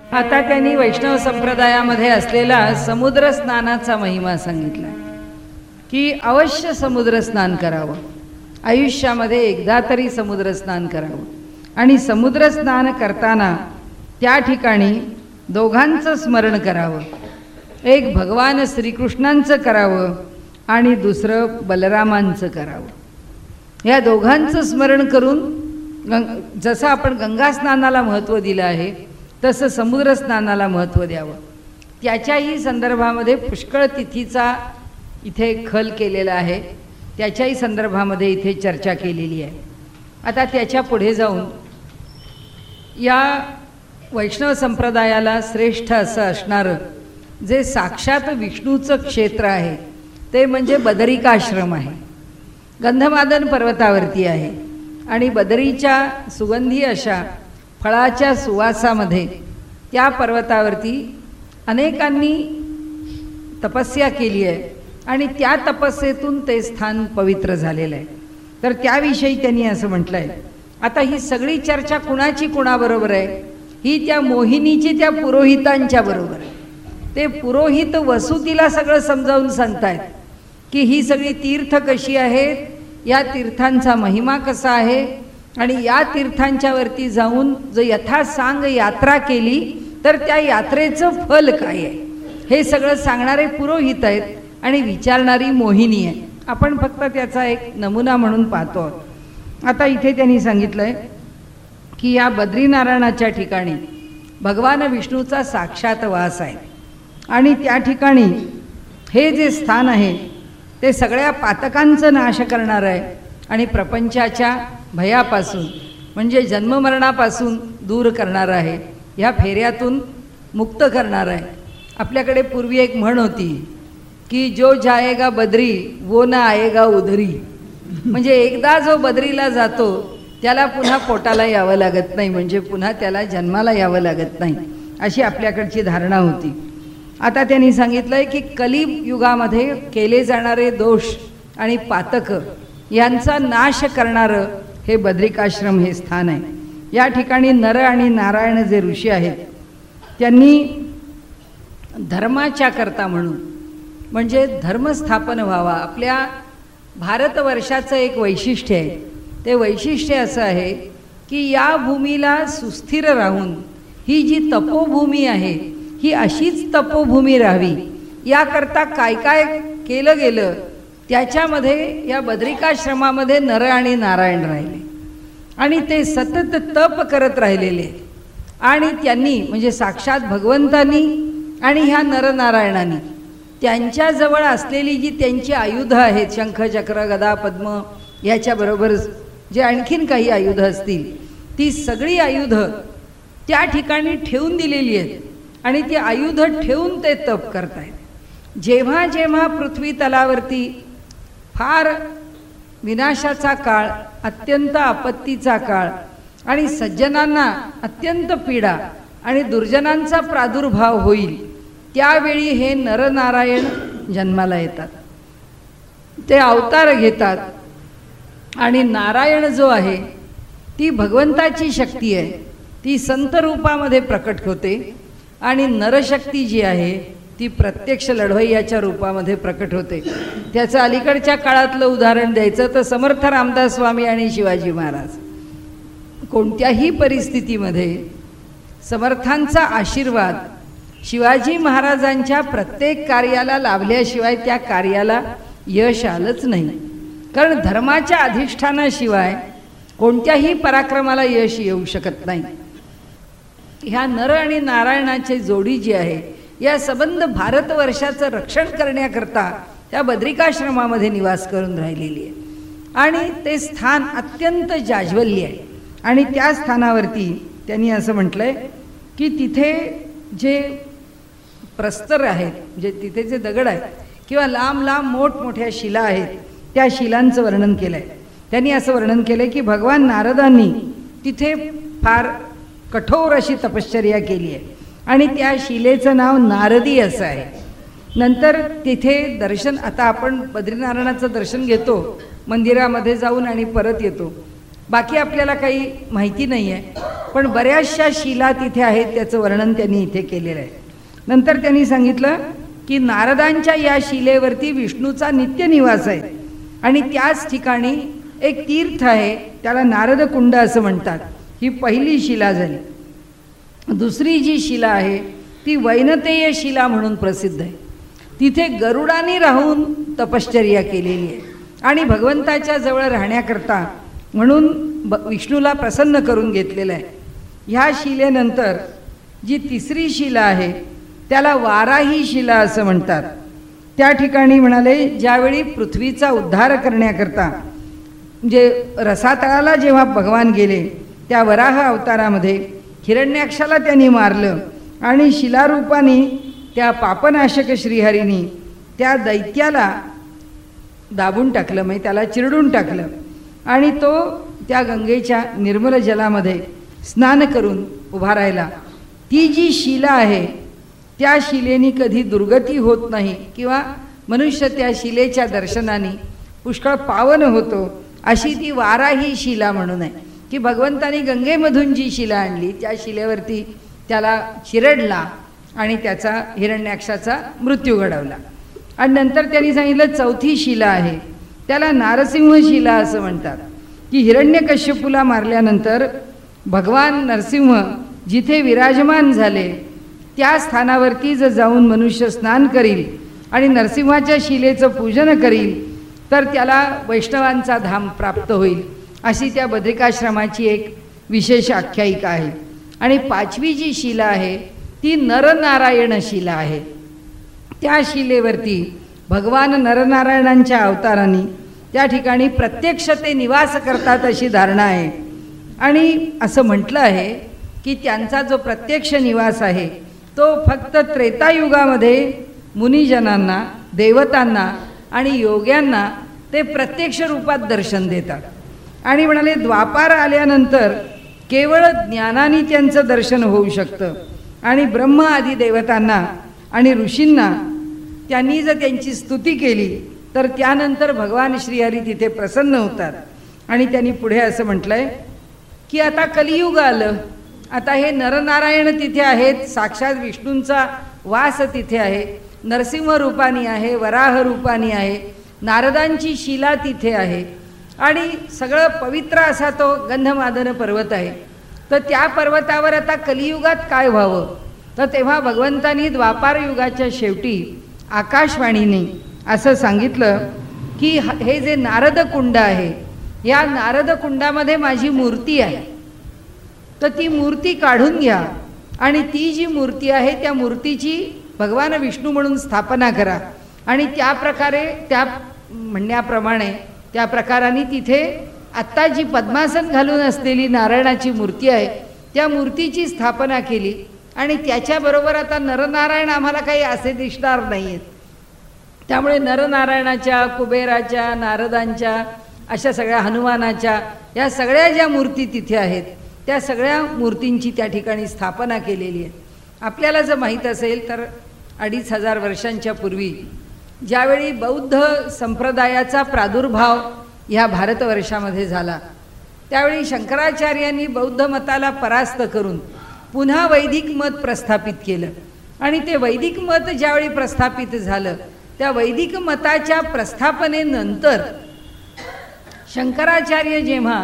आता त्यांनी वैष्णव संप्रदायामध्ये असलेला समुद्र स्नानाचा महिमा सांगितला की अवश्य समुद्र स्नान करावं, आयुष्यामध्ये एकदा तरी समुद्र स्नान करावं. आणि समुद्र स्नान करताना त्या ठिकाणी दोघांचं स्मरण करावं. एक भगवान श्रीकृष्णांचं करावं आणि दुसरं बलरामांचं करावं. या दोघांचं स्मरण करून जसं आपण गंगा स्नानाला महत्त्व दिलं आहे तसं समुद्र स्नानाला महत्त्व द्यावं. त्याच्याही संदर्भामध्ये पुष्कळ तिथीचा इथे खल केलेला आहे, त्याच्याही संदर्भामध्ये इथे चर्चा केलेली आहे. आता त्याच्या पुढे जाऊन या वैष्णव संप्रदायाला श्रेष्ठ असं असणारं जे साक्षात विष्णूचं क्षेत्र आहे ते म्हणजे बदरिकाश्रम आहे. गंधमादन पर्वतावरती आहे आणि बदरीच्या सुगंधी अशा फळाच्या सुवासामध्ये त्या पर्वतावरती अनेकांनी तपस्या केली आहे आणि त्या तपस्येतून ते स्थान पवित्र झालेलं आहे. तर त्याविषयी त्यांनी असं म्हटलं आहे. आता ही सगळी चर्चा कुणाची कुणाबरोबर आहे? ही त्या मोहिनीची त्या पुरोहितांच्या बरोबर आहे. ते पुरोहित वसुतीला सगळं समजावून सांगतायत की ही सगळी तीर्थ कशी आहेत, या तीर्थांचा महिमा कसा आहे आणि या तीर्थांच्या वरती जाऊन जो यथासांग यात्रा केली तर त्या यात्रेचं फल काय आहे हे सगळं सांगणारे पुरोहित आहेत आणि विचारणारी मोहिनी आहे. आपण फक्त त्याचा एक नमुना म्हणून पाहतो. आता इथे त्यांनी सांगितलं आहे की या बद्रीनारायणाच्या ठिकाणी भगवान विष्णूचा साक्षात वास आहे आणि त्या ठिकाणी हे जे स्थान आहे ते सगळ्या पातकांचं नाश करणार आहे आणि प्रपंचाच्या भयापासून म्हणजे जन्ममरणापासून दूर करणार आहे, ह्या फेऱ्यातून मुक्त करणार आहे. आपल्याकडे पूर्वी एक म्हण होती की जो जाएगा बद्री वो ना आएगा उधरी, म्हणजे एकदा जो बद्रीला जातो त्याला पुन्हा पोटाला यावं लागत नाही, म्हणजे पुन्हा त्याला जन्माला यावं लागत नाही, अशी आपल्याकडची धारणा होती. आता त्यांनी सांगितलंय की कलियुगामध्ये केले जाणारे दोष आणि पातक यांचा नाश करणारं हे बद्रिकाश्रम हे स्थान आहे. या ठिकाणी नर आणि नारायण जे ऋषी आहेत त्यांनी धर्माच्या करता म्हणून म्हणजे धर्मस्थापन व्हावा. आपल्या भारतवर्षाचं एक वैशिष्ट्य आहे. ते वैशिष्ट्य असं आहे की या भूमीला सुस्थिर राहून ही जी तपोभूमी आहे ही अशीच तपोभूमी राहावी याकरता काय काय केलं गेलं. त्याच्यामध्ये या बद्रिकाश्रमामध्ये नर आणि नारायण राहिले आणि ते सतत तप करत राहिलेले आणि त्यांनी म्हणजे साक्षात भगवंतांनी आणि ह्या नरनारायणांनी त्यांच्याजवळ असलेली जी त्यांची आयुधं आहेत, शंख चक्र गदा पद्म याच्याबरोबर जे आणखीन काही आयुधं असतील ती सगळी आयुधं त्या ठिकाणी ठेवून दिलेली आहेत आणि ती आयुधं ठेवून ते तप करतायत. जेव्हा जेव्हा पृथ्वी तलावरती फार विनाशाचा काळ, अत्यंत आपत्तीचा काळ आणि सज्जनांना अत्यंत पीडा आणि दुर्जनांचा प्रादुर्भाव होईल त्यावेळी हे नरनारायण जन्माला येतात, ते अवतार घेतात. आणि नारायण जो आहे ती भगवंताची शक्ती आहे, ती संत रूपामध्ये प्रकट होते आणि नरशक्ती जी आहे ती प्रत्यक्ष लढवय्याच्या रूपामध्ये प्रकट होते. त्याचं अलीकडच्या काळातलं उदाहरण द्यायचं तर समर्थ रामदास स्वामी आणि शिवाजी महाराज. कोणत्याही परिस्थितीमध्ये समर्थांचा आशीर्वाद शिवाजी महाराजांच्या प्रत्येक कार्याला लाभल्याशिवाय त्या कार्याला यश आलंच नाही. कारण धर्माच्या अधिष्ठानाशिवाय कोणत्याही पराक्रमाला यश येऊ शकत नाही. ह्या नर आणि नारायणाची जोडी जी आहे या संबंध भारतवर्षाचं रक्षण करण्याकरता त्या बद्रिकाश्रमामध्ये निवास करून राहिलेली आहे आणि ते स्थान अत्यंत जाज्वल्य आहे. आणि त्या स्थानावरती त्यांनी असं म्हटलंय की तिथे जे प्रस्तर आहेत, जे तिथे जे दगड आहेत किंवा लांब लांब मोठमोठ्या शिला आहेत त्या शिलांचं वर्णन केलं आहे. त्यांनी असं वर्णन केलं आहे की भगवान नारदांनी तिथे फार कठोर अशी तपश्चर्या केली आहे आणि त्या शिलेचं नाव नारदी असं आहे. नंतर तिथे दर्शन, आता आपण बद्रीनारायणाचं दर्शन घेतो मंदिरामध्ये जाऊन आणि परत येतो, बाकी आपल्याला काही माहिती नाही आहे, पण बऱ्याचशा शिला तिथे आहेत, त्याचं वर्णन त्यांनी इथे केलेलं आहे. नंतर त्यांनी सांगितलं की नारदांच्या या शिलेवरती विष्णूचा नित्य निवास आहे आणि त्याच ठिकाणी एक तीर्थ आहे, त्याला नारद कुंड असं म्हणतात. ही पहिली शिला झाली. दुसरी जी शिला आहे ती वैनतेय शिला म्हणून प्रसिद्ध आहे. तिथे गरुडाने राहून तपश्चर्या केलेली आहे आणि भगवंताच्या जवळ राहण्याकरता म्हणून विष्णूला प्रसन्न करून घेतलेलं आहे. ह्या शिलेनंतर जी तिसरी शिला आहे त्याला वाराही शिला असं म्हणतात. त्या ठिकाणी म्हणाले ज्यावेळी पृथ्वीचा उद्धार करण्याकरता म्हणजे रसातळाला जेव्हा भगवान गेले त्या वराह अवतारामध्ये हिरण्याक्षाला त्यांनी मारलं आणि शिलारूपाने त्या पापनाशक श्रीहरीनी त्या दैत्याला दाबून टाकलं, म्हणजे त्याला चिरडून टाकलं आणि तो त्या गंगेच्या निर्मल जलामध्ये स्नान करून उभा राहिला. ती जी शिला आहे त्या शिलेनी कधी दुर्गती होत नाही किंवा मनुष्य त्या शिलेच्या दर्शनाने पुष्कळ पावन होतो, अशी ती वाराही शिला म्हणून आहे की भगवंतानी गंगेमधून जी शिला आणली त्या शिलेवरती त्याला चिरडला आणि त्याचा हिरण्याक्षाचा मृत्यू घडवला. आणि नंतर त्यांनी सांगितलं चौथी शिला आहे त्याला नारसिंह शिला असं म्हणतात की हिरण्यकश्यपूला मारल्यानंतर भगवान नरसिंह जिथे विराजमान झाले त्या स्थानावरती जर जाऊन मनुष्य स्नान करील आणि नरसिंहाच्या शिलेचं पूजन करील तर त्याला वैष्णवांचा धाम प्राप्त होईल, अशी त्या बद्रिकाश्रमाची एक विशेष आख्यायिका आहे. आणि पाचवी जी शिला आहे ती नरनारायण शिला आहे. त्या शिलेवरती भगवान नरनारायणांच्या अवतारांनी त्या ठिकाणी प्रत्यक्ष ते निवास करतात अशी धारणा आहे. आणि असं म्हटलं आहे की त्यांचा जो प्रत्यक्ष निवास आहे तो फक्त त्रेतायुगामध्ये मुनिजनांना, देवतांना आणि योग्यांना ते प्रत्यक्ष रूपात दर्शन देतात. आणि म्हणाले द्वापार आल्यानंतर केवळ ज्ञानाने त्यांचं दर्शन होऊ शकतं आणि ब्रह्म आदी देवतांना आणि ऋषींना त्यांनी जर त्यांची स्तुती केली तर त्यानंतर भगवान श्रीहरी तिथे प्रसन्न होतात. आणि त्यांनी पुढे असं म्हटलंय की आता कलियुग आलं, आता हे नरनारायण तिथे आहेत, साक्षात विष्णूंचा वास तिथे आहे, नरसिंह रूपानी आहे, वराह रूपानी आहे, नारदांची शिला तिथे आहे आणि सगळं पवित्र असा तो गंधमादन पर्वत आहे. तर त्या पर्वतावर आता कलियुगात काय व्हावं, तर तेव्हा भगवंतांनी द्वापार युगाच्या शेवटी आकाशवाणीने असं सांगितलं की हे जे नारद कुंड आहे या नारद कुंडामध्ये माझी मूर्ती आहे, तर ती मूर्ती काढून घ्या आणि ती जी मूर्ती आहे त्या मूर्तीची भगवान विष्णू म्हणून स्थापना करा. आणि त्या प्रकारे त्या म्हणण्याप्रमाणे त्या प्रकाराने तिथे आत्ता जी पद्मासन घालून असलेली नारायणाची मूर्ती आहे त्या मूर्तीची स्थापना केली. आणि त्याच्याबरोबर आता नरनारायण आम्हाला काही असे दिसणार नाही आहेत, त्यामुळे नरनारायणाच्या, कुबेराच्या, नारदांच्या, अशा सगळ्या हनुमानाच्या या सगळ्या ज्या मूर्ती तिथे आहेत त्या सगळ्या मूर्तींची त्या ठिकाणी स्थापना केलेली आहे. आपल्याला जर माहीत असेल तर 2500 वर्षांच्या पूर्वी ज्यावेळी बौद्ध संप्रदायाचा प्रादुर्भाव ह्या भारतवर्षामध्ये झाला त्यावेळी शंकराचार्यांनी बौद्ध मताला परास्त करून पुन्हा वैदिक मत प्रस्थापित केलं. आणि ते वैदिक मत ज्यावेळी प्रस्थापित झालं त्या वैदिक मताच्या प्रस्थापनेनंतर शंकराचार्य जेव्हा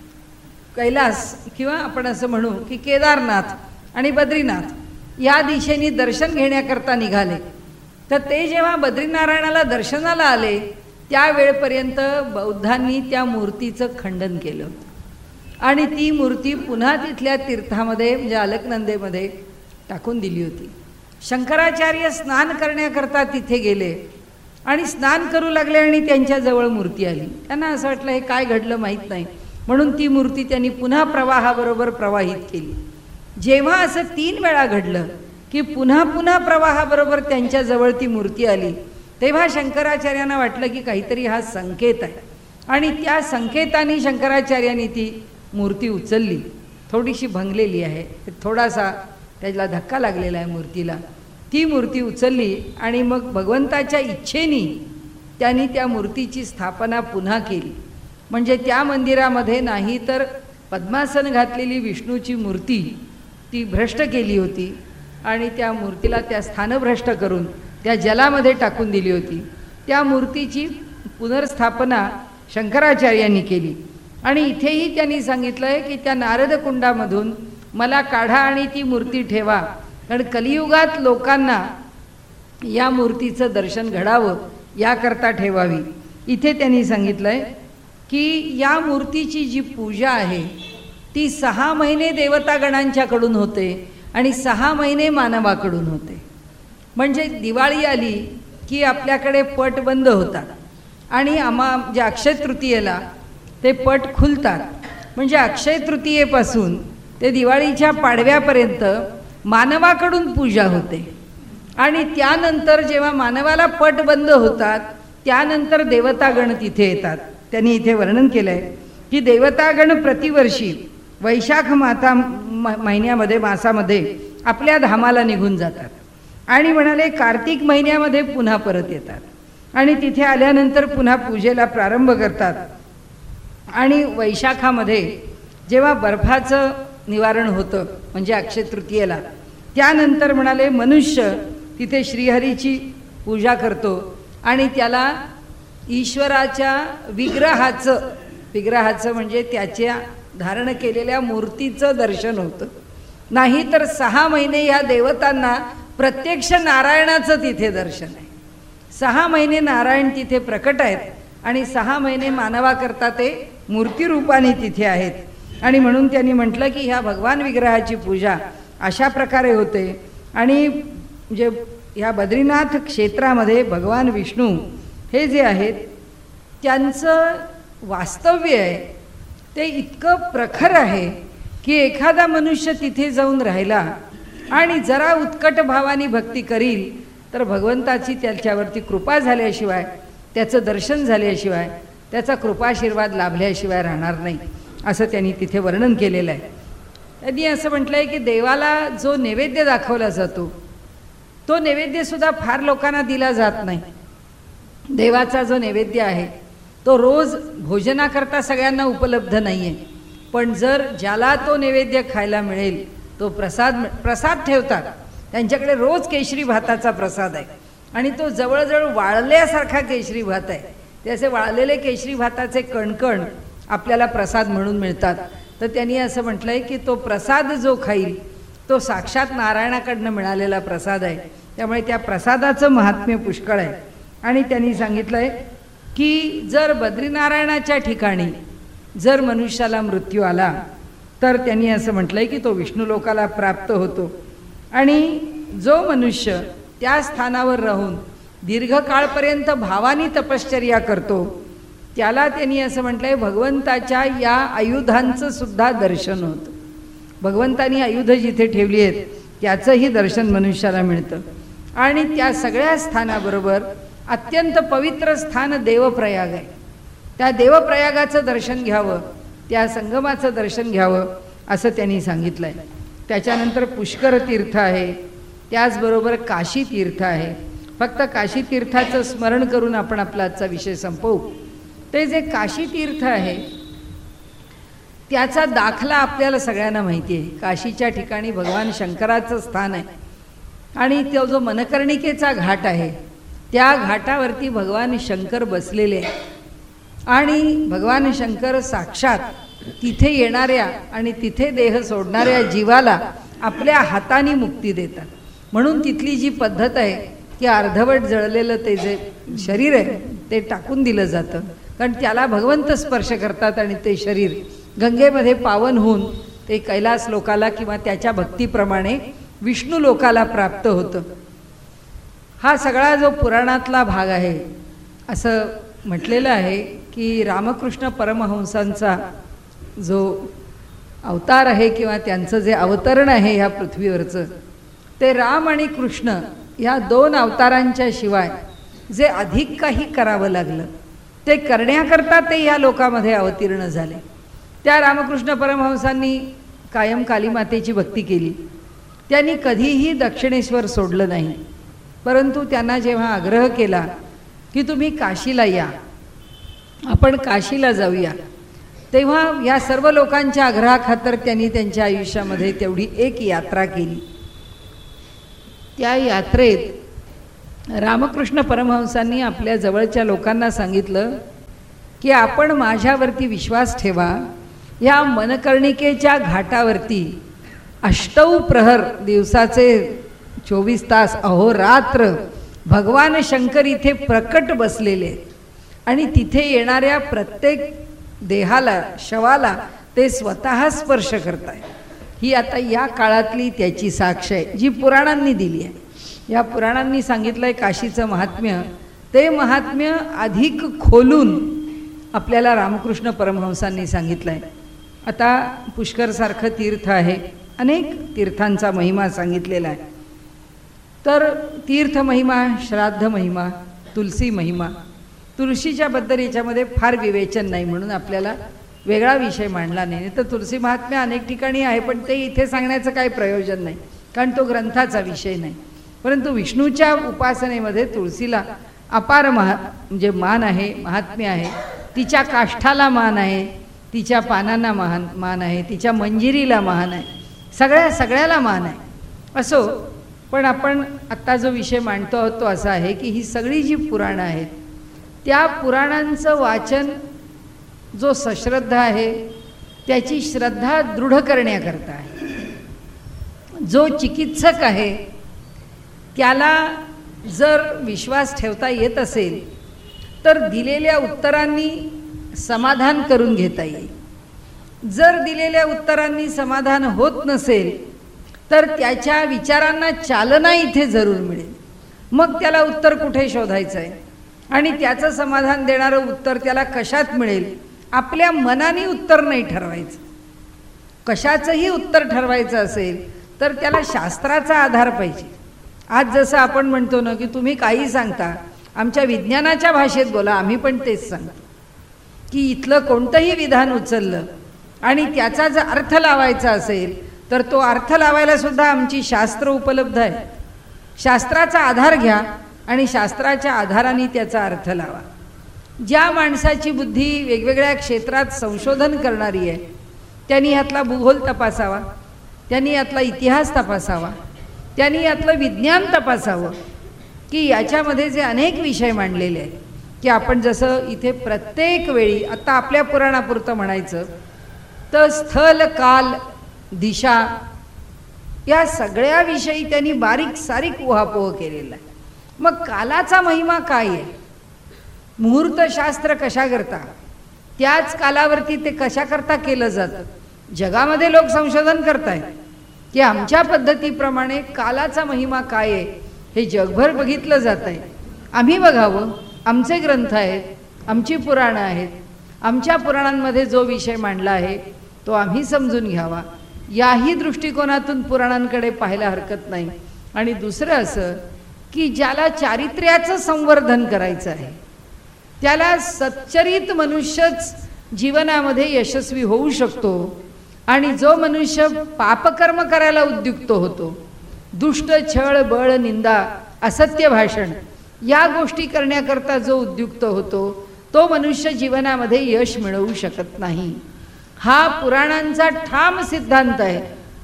कैलास किंवा आपण असं म्हणू की केदारनाथ आणि बद्रीनाथ या दिशेने दर्शन घेण्याकरता निघाले, तर ते जेव्हा बद्रीनारायणाला दर्शनाला आले त्यावेळपर्यंत बौद्धांनी त्या मूर्तीचं खंडन केलं होतं आणि ती मूर्ती पुन्हा तिथल्या तीर्थामध्ये म्हणजे अलकनंदेमध्ये टाकून दिली होती. शंकराचार्य स्नान करण्याकरता तिथे गेले आणि स्नान करू लागले आणि त्यांच्याजवळ मूर्ती आली. त्यांना असं वाटलं हे काय घडलं माहीत नाही, म्हणून ती मूर्ती त्यांनी पुन्हा प्रवाहाबरोबर प्रवाहित केली. जेव्हा असं 3 वेळा घडलं की पुन्हा पुन्हा प्रवाहाबरोबर त्यांच्याजवळ ती मूर्ती आली तेव्हा शंकराचार्यांना वाटलं की काहीतरी हा संकेत आहे. आणि त्या संकेताने शंकराचार्यांनी ती मूर्ती उचलली. थोडीशी भंगलेली आहे, थोडासा त्याला धक्का लागलेला आहे मूर्तीला. ती मूर्ती उचलली आणि मग भगवंताच्या इच्छेने त्यांनी त्या मूर्तीची स्थापना पुन्हा केली. म्हणजे त्या मंदिरामध्ये नाही तर पद्मासन घातलेली विष्णूची मूर्ती ती भ्रष्ट केली होती आणि त्या मूर्तीला त्या स्थानभ्रष्ट करून त्या जलामध्ये टाकून दिली होती. त्या मूर्तीची पुनर्स्थापना शंकराचार्यांनी केली आणि इथेही त्यांनी सांगितलं आहे की त्या नारद कुंडामधून मला काढा आणि ती मूर्ती ठेवा, कारण कलियुगात लोकांना या मूर्तीचं दर्शन घडावं याकरता ठेवावी. इथे त्यांनी सांगितलं आहे की या मूर्तीची जी पूजा आहे ती 6 महिने देवतागणांच्याकडून होते आणि 6 महिने मानवाकडून होते. म्हणजे दिवाळी आली की आपल्याकडे पट बंद होतात आणि जे अक्षय तृतीयेला ते पट खुलतात. म्हणजे अक्षय तृतीयेपासून ते दिवाळीच्या पाडव्यापर्यंत मानवाकडून पूजा होते आणि त्यानंतर जेव्हा मानवाला पट बंद होतात त्यानंतर देवतागण तिथे येतात. त्यांनी इथे वर्णन केलं आहे की देवतागण प्रतिवर्षी वैशाख महिन्यामध्ये मासामध्ये आपल्या धामाला निघून जातात आणि म्हणाले कार्तिक महिन्यामध्ये पुन्हा परत येतात आणि तिथे आल्यानंतर पुन्हा पूजेला प्रारंभ करतात. आणि वैशाखामध्ये जेव्हा बर्फाचं निवारण होतं म्हणजे अक्षय तृतीयेला, त्यानंतर म्हणाले मनुष्य तिथे श्रीहरीची पूजा करतो आणि त्याला ईश्वराच्या विग्रहाचं म्हणजे त्याच्या धारण केलेल्या मूर्तीचं दर्शन होतं. नाही तर 6 महिने ह्या देवतांना प्रत्यक्ष नारायणाचं तिथे दर्शन आहे. 6 महिने नारायण तिथे प्रकट आहेत आणि 6 महिने मानवाकरता ते मूर्तिरूपाने तिथे आहेत. आणि म्हणून त्यांनी म्हटलं की ह्या भगवान विग्रहाची पूजा अशा प्रकारे होते. आणि जे ह्या बद्रीनाथ क्षेत्रामध्ये भगवान विष्णू हे जे आहेत त्यांचं वास्तव्य आहे ते इतकं प्रखर आहे की एखादा मनुष्य तिथे जाऊन राहिला आणि जरा उत्कट भावाने भक्ती करील तर भगवंताची त्याच्यावरती कृपा झाल्याशिवाय, त्याचं दर्शन झाल्याशिवाय, त्याचा कृपाशीर्वाद लाभल्याशिवाय राहणार नाही, असं त्यांनी तिथे वर्णन केलेलं आहे. त्यांनी असं म्हटलं आहे की देवाला जो नैवेद्य दाखवला जातो तो नैवेद्यसुद्धा फार लोकांना दिला जात नाही. देवाचा जो नैवेद्य आहे तो रोज भोजनाकरता सगळ्यांना उपलब्ध नाही आहे, पण जर ज्याला तो नैवेद्य खायला मिळेल तो प्रसाद ठेवतात. त्यांच्याकडे रोज केशरी भाताचा प्रसाद आहे आणि तो जवळजवळ वाळल्यासारखा केशरी भात आहे. ते असे वाळलेले केशरी भाताचे कणकण आपल्याला प्रसाद म्हणून मिळतात. तर त्यांनी असं म्हटलं आहे की तो प्रसाद जो खाईल तो साक्षात नारायणाकडनं मिळालेला प्रसाद आहे. त्यामुळे त्या प्रसादाचं महात्म्य पुष्कळ आहे. आणि त्यांनी सांगितलं आहे की जर बद्रीनारायणाच्या ठिकाणी जर मनुष्याला मृत्यू आला तर त्यांनी असं म्हटलं आहे की तो विष्णू लोकाला प्राप्त होतो. आणि जो मनुष्य त्या स्थानावर राहून दीर्घकाळपर्यंत भावानी तपश्चर्या करतो त्याला त्यांनी असं म्हटलं आहे भगवंताच्या या आयुधांचं सुद्धा दर्शन होतं. भगवंतानी आयुध जिथे ठेवली आहेत त्याचंही दर्शन मनुष्याला मिळतं. आणि त्या सगळ्या स्थानाबरोबर अत्यंत पवित्र स्थान देवप्रयाग आहे. त्या देवप्रयागाचं दर्शन घ्यावं, त्या संगमाचं दर्शन घ्यावं असं त्यांनी सांगितलं आहे. त्याच्यानंतर पुष्कर तीर्थ आहे, त्याचबरोबर काशी तीर्थ आहे. फक्त काशी तीर्थाचं स्मरण करून आपण आपला आजचा विषय संपवू. ते जे काशी तीर्थ आहे त्याचा दाखला आपल्याला सगळ्यांना माहिती आहे. काशीच्या ठिकाणी भगवान शंकराचं स्थान आहे आणि तो जो मनकर्णिकेचा घाट आहे त्या घाटावरती भगवान शंकर बसलेले आणि भगवान शंकर साक्षात तिथे येणाऱ्या आणि तिथे देह सोडणाऱ्या जीवाला आपल्या हाताने मुक्ती देतात. म्हणून तिथली जी पद्धत आहे की अर्धवट जळलेलं ते जे शरीर आहे ते टाकून दिलं जातं, कारण त्याला भगवंत स्पर्श करतात आणि ते शरीर गंगेमध्ये पावन होऊन ते कैलास लोकाला किंवा त्याच्या भक्तीप्रमाणे विष्णू लोकाला प्राप्त होतं. हा सगळा जो पुराणातला भाग आहे असं म्हटलेलं आहे की रामकृष्ण परमहंसांचा जो अवतार आहे किंवा त्यांचं जे अवतरण आहे ह्या पृथ्वीवरचं ते राम आणि कृष्ण ह्या 2 अवतारांच्या शिवाय जे अधिक काही करावं लागलं ते करण्याकरता ते ह्या लोकामध्ये अवतीर्ण झाले. त्या रामकृष्ण परमहंसांनी कायम कालीमातेची भक्ती केली. त्यांनी कधीही दक्षिणेश्वर सोडलं नाही, परंतु त्यांना जेव्हा आग्रह केला की तुम्ही काशीला या आपण काशीला जाऊया, तेव्हा या सर्व लोकांच्या आग्रहाखातर त्यांनी त्यांच्या आयुष्यामध्ये तेवढी एक यात्रा केली. त्या यात्रेत रामकृष्ण परमहंसांनी आपल्या जवळच्या लोकांना सांगितलं की आपण माझ्यावरती विश्वास ठेवा, या मनकर्णिकेच्या घाटावरती 8 प्रहर दिवसाचे 24 तास अहोरात्र भगवान शंकर इथे प्रकट बसलेले आहेत आणि तिथे येणाऱ्या प्रत्येक देहाला, शवाला ते स्वतः स्पर्श करताय. ही आता या काळातली त्याची साक्ष आहे जी पुराणांनी दिली आहे. या पुराणांनी सांगितलंय काशीचं महात्म्य, ते महात्म्य अधिक खोलून आपल्याला रामकृष्ण परमहंसांनी सांगितलंय. आता पुष्करसारखं तीर्थ आहे, अनेक तीर्थांचा महिमा सांगितलेला आहे. तर तीर्थ महिमा, श्राद्ध महिमा, तुलसी महिमा, तुळशीच्या बद्दल याच्यामध्ये फार विवेचन नाही म्हणून आपल्याला वेगळा विषय मांडला नाही. तर तुलसी महात्म्य अनेक ठिकाणी आहे, पण ते इथे सांगण्याचं काही प्रयोजन नाही, कारण तो ग्रंथाचा विषय नाही. परंतु विष्णूच्या उपासनेमध्ये तुळशीला अपार म्हणजे मान आहे, महात्म्य आहे. तिच्या काष्ठाला मान आहे, तिच्या पानांना मान आहे, तिच्या मंजिरीला मान आहे, सगळ्याला मान आहे. असो, पण आपण आत्ता जो विषय मांडतो आहोत तो असा आहे की ही सगळी जी पुराणं आहेत त्या पुराणांचं वाचन जो सश्रद्धा आहे त्याची श्रद्धा दृढ करण्याकरता आहे. जो चिकित्सक आहे त्याला जर विश्वास ठेवता येत असेल तर दिलेल्या उत्तरांनी समाधान करून घेता येईल. जर दिलेल्या उत्तरांनी समाधान होत नसेल तर त्याच्या विचारांना चालना इथे जरूर मिळेल. मग त्याला उत्तर कुठे शोधायचं आहे आणि त्याचं समाधान देणारं उत्तर त्याला कशात मिळेल. आपल्या मनाने उत्तर नाही ठरवायचं. कशाचंही उत्तर ठरवायचं असेल तर त्याला शास्त्राचा आधार पाहिजे. आज जसं आपण म्हणतो ना की तुम्ही काही सांगता, आमच्या विज्ञानाच्या भाषेत बोला, आम्ही पण तेच सांगतो की इथलं कोणतंही विधान उचललं आणि त्याचा जर अर्थ लावायचा असेल तर तो अर्थ लावायला सुद्धा आमची शास्त्र उपलब्ध आहे. शास्त्राचा आधार घ्या आणि शास्त्राच्या आधाराने त्याचा अर्थ लावा. ज्या माणसाची बुद्धी वेगवेगळ्या क्षेत्रात संशोधन करणारी आहे त्यांनी यातला भूगोल तपासावा, त्यांनी यातला इतिहास तपासावा, त्यांनी यातलं विज्ञान तपासावं की याच्यामध्ये जे अनेक विषय मांडलेले आहेत की आपण जसं इथे प्रत्येक वेळी आता आपल्या पुराणापुरतं म्हणायचं तर स्थल, काल, दिशा या सगळ्या विषयी त्यांनी बारीक सारीक उहापोह केलेला आहे. मग कालाचा महिमा काय आहे, मुहूर्तशास्त्र कशाकरता, त्याच कालावरती ते कशाकरता केलं जातं. जगामध्ये लोक संशोधन करतायत की आमच्या पद्धतीप्रमाणे कालाचा महिमा काय आहे हे जगभर बघितलं जात आहे. आम्ही बघावं, आमचे ग्रंथ आहेत, आमची पुराणं आहेत, आमच्या पुराणांमध्ये जो विषय मांडला आहे तो आम्ही समजून घ्यावा. याही दृष्टिकोनातून पुराणांकडे पाहायला हरकत नाही. आणि दुसरं असं की ज्याला चारित्र्याचं संवर्धन करायचं आहे त्याला सच्चरित मनुष्यच जीवनामध्ये यशस्वी होऊ शकतो. आणि जो मनुष्य पापकर्म करायला उद्युक्त होतो, दुष्ट, छळ, बळ, निंदा, असत्य भाषण या गोष्टी करण्याकरता जो उद्युक्त होतो तो मनुष्य जीवनामध्ये यश मिळवू शकत नाही. हा पुराणांचा ठाम सिद्धांत आहे,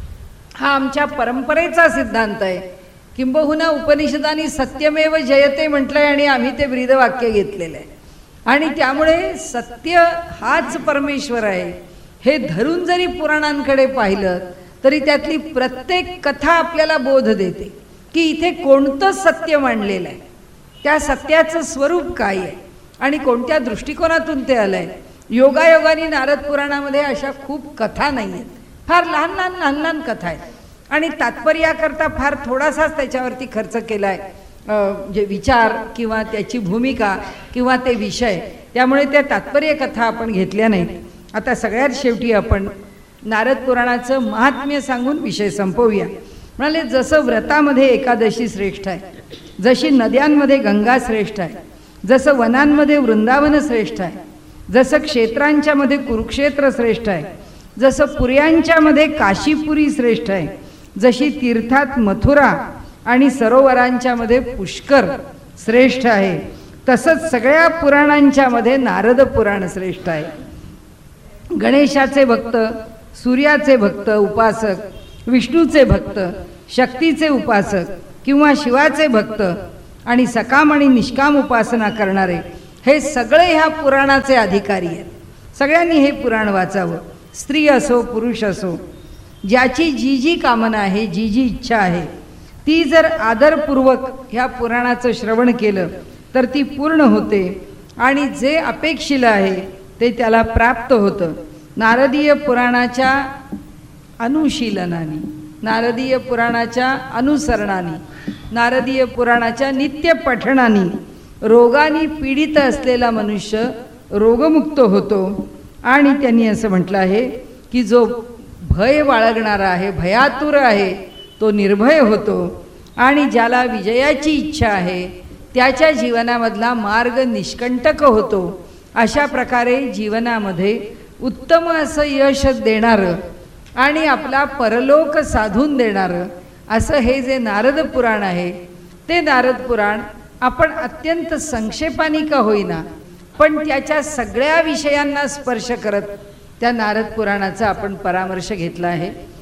हा आमच्या परंपरेचा सिद्धांत आहे. किंबहुना उपनिषदांनी सत्यमेव जयते म्हटलंय आणि आम्ही ते ब्रीदवाक्य घेतलेलं आहे. आणि त्यामुळे सत्य हाच परमेश्वर आहे हे धरून जरी पुराणांकडे पाहिलं तरी त्यातली प्रत्येक कथा आपल्याला बोध देते की इथे कोणतं सत्य मांडलेलं आहे, त्या सत्याचं स्वरूप काय आहे आणि कोणत्या दृष्टिकोनातून ते आलंय. योगायोगाने नारद पुराणामध्ये अशा खूप कथा नाही आहेत, फार लहान कथा आहेत आणि तात्पर्याकरता फार थोडासाच त्याच्यावरती खर्च केला आहे, जे विचार किंवा त्याची भूमिका किंवा ते विषय. त्यामुळे त्या तात्पर्य कथा आपण घेतल्या नाहीत. आता सगळ्यात शेवटी आपण नारद पुराणाचं महात्म्य सांगून विषय संपवूया. म्हणाले जसं व्रतामध्ये एकादशी श्रेष्ठ आहे, जशी नद्यांमध्ये गंगा श्रेष्ठ आहे, जसं वनांमध्ये वृंदावन श्रेष्ठ आहे, जसं क्षेत्रांच्या मध्ये कुरुक्षेत्र श्रेष्ठ आहे, जसं पुर्यांच्या मध्ये काशीपुरी श्रेष्ठ आहे, जशी तीर्थात मथुरा आणि सरोवरांच्या मध्ये पुष्कर श्रेष्ठ आहे, तसंच सगळ्या पुराणांच्या मध्ये नारद पुराण श्रेष्ठ आहे. गणेशाचे भक्त, सूर्याचे भक्त उपासक, विष्णूचे भक्त, शक्तीचे उपासक किंवा शिवाचे भक्त आणि सकाम आणि निष्काम उपासना करणारे हे सगळे ह्या पुराणाचे अधिकारी आहेत. सगळ्यांनी हे पुराण वाचावं. स्त्री असो पुरुष असो, ज्याची जी जी कामना आहे, जी जी इच्छा आहे, ती जर आदरपूर्वक ह्या पुराणाचं श्रवण केलं तर ती पूर्ण होते आणि जे अपेक्षिलं आहे ते त्याला प्राप्त होतं. नारदीय पुराणाच्या अनुशीलनाने, नारदीय पुराणाच्या अनुसरणाने, नारदीय पुराणाच्या नित्य पठणाने रोगाने पीडित असलेला मनुष्य रोगमुक्त होतो. आणि त्यांनी असं म्हटलं आहे की जो भय बाळगणारा आहे, भयातुर आहे, तो निर्भय होतो. आणि ज्याला विजयाची इच्छा आहे त्याच्या जीवनामधला मार्ग निष्कंटक होतो. अशा प्रकारे जीवनामध्ये उत्तम असं यश देणारं आणि आपला परलोक साधून देणारं असं हे जे नारद पुराण आहे, ते नारद पुराण आपण अत्यंत संक्षेपाने का होईना पण त्याच्या सगळ्या विषयांना स्पर्श करत त्या नारद पुराणाचा आपण परामर्श घेतला आहे.